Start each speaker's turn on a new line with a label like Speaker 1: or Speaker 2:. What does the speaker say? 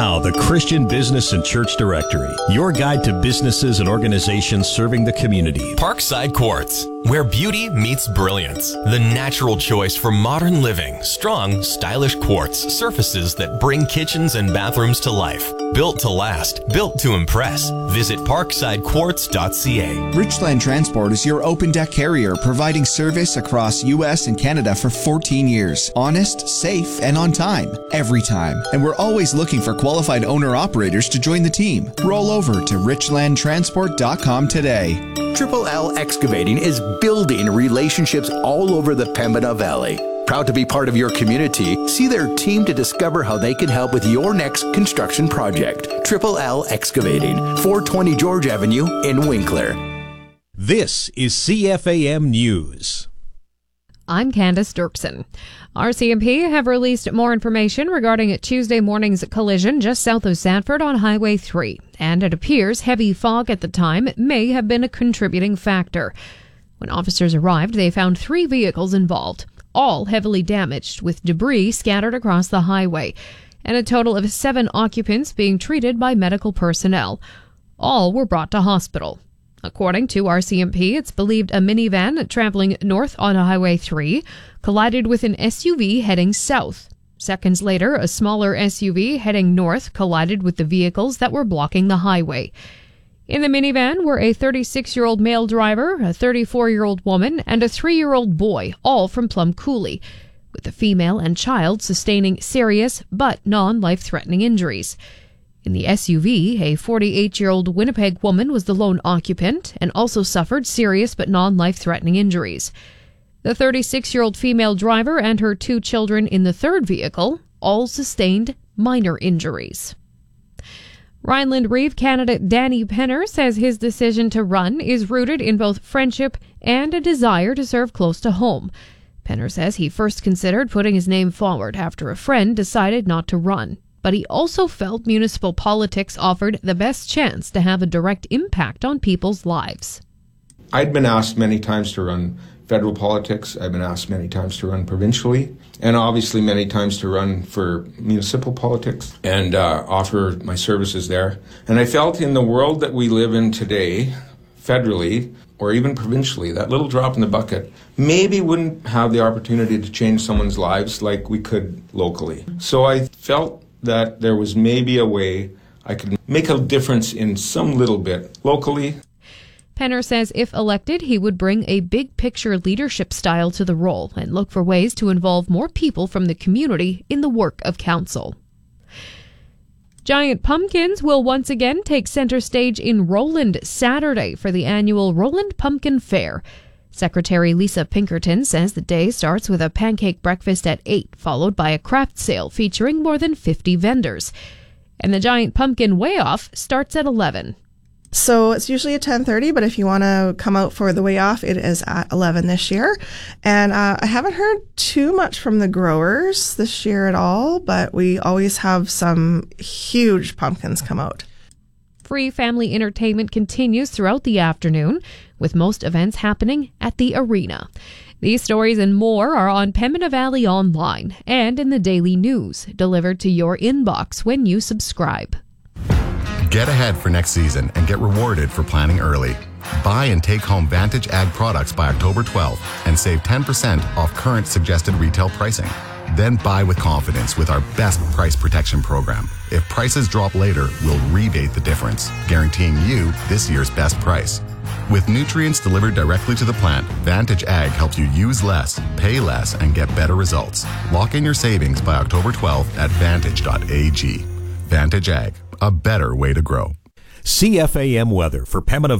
Speaker 1: Now, the Christian Business and Church Directory, your guide to businesses and organizations serving the community.
Speaker 2: Parkside Quartz, where beauty meets brilliance. The natural choice for modern living. Strong, stylish quartz surfaces that bring kitchens and bathrooms to life. Built to last, built to impress. Visit parksidequartz.ca.
Speaker 3: Richland Transport is your open deck carrier, providing service across U.S. and Canada for 14 years. Honest, safe, and on time. Every time. And we're always looking for qualified owner-operators to join the team. Roll over to richlandtransport.com today.
Speaker 4: Triple L Excavating is building relationships all over the Pembina Valley. Proud to be part of your community. See their team to discover how they can help with your next construction project. Triple L Excavating, 420 George Avenue in Winkler.
Speaker 1: This is CFAM News.
Speaker 5: I'm Candace Dirksen. RCMP have released more information regarding Tuesday morning's collision just south of Sanford on Highway 3, and it appears heavy fog at the time may have been a contributing factor. When officers arrived, they found 3 vehicles involved, all heavily damaged with debris scattered across the highway, and a total of 7 occupants being treated by medical personnel. All were brought to hospital. According to RCMP, it's believed a minivan traveling north on Highway 3 collided with an SUV heading south. Seconds later, a smaller SUV heading north collided with the vehicles that were blocking the highway. In the minivan were a 36-year-old male driver, a 34-year-old woman, and a 3-year-old boy, all from Plum Coulee, with the female and child sustaining serious but non-life-threatening injuries. In the SUV, a 48-year-old Winnipeg woman was the lone occupant and also suffered serious but non-life-threatening injuries. The 36-year-old female driver and her 2 children in the third vehicle all sustained minor injuries. Rhineland Reeve candidate Danny Penner says his decision to run is rooted in both friendship and a desire to serve close to home. Penner says he first considered putting his name forward after a friend decided not to run, but he also felt municipal politics offered the best chance to have a direct impact on people's lives.
Speaker 6: I'd been asked many times to run federal politics. I've been asked many times to run provincially, and obviously many times to run for municipal politics and offer my services there. And I felt in the world that we live in today, federally or even provincially, that little drop in the bucket maybe wouldn't have the opportunity to change someone's lives like we could locally. So I felt that there was maybe a way I could make a difference in some little bit locally.
Speaker 5: Penner says if elected, he would bring a big-picture leadership style to the role and look for ways to involve more people from the community in the work of council. Giant pumpkins will once again take center stage in Roland Saturday for the annual Roland Pumpkin Fair. Secretary Lisa Pinkerton says the day starts with a pancake breakfast at 8, followed by a craft sale featuring more than 50 vendors. And the Giant Pumpkin Weigh-Off starts at 11.
Speaker 7: So it's usually at 10:30, but if you want to come out for the weigh-off, it is at 11 this year. And I haven't heard too much from the growers this year at all, but we always have some huge pumpkins come out.
Speaker 5: Free family entertainment continues throughout the afternoon, with most events happening at the arena. These stories and more are on Pembina Valley Online and in the Daily News, delivered to your inbox when you subscribe.
Speaker 8: Get ahead for next season and get rewarded for planning early. Buy and take home Vantage Ag products by October 12th and save 10% off current suggested retail pricing. Then buy with confidence with our best price protection program. If prices drop later, we'll rebate the difference, guaranteeing you this year's best price. With nutrients delivered directly to the plant, Vantage Ag helps you use less, pay less, and get better results. Lock in your savings by October 12th at vantage.ag. Vantage Ag, a better way to grow.
Speaker 1: CFAM weather for Pembina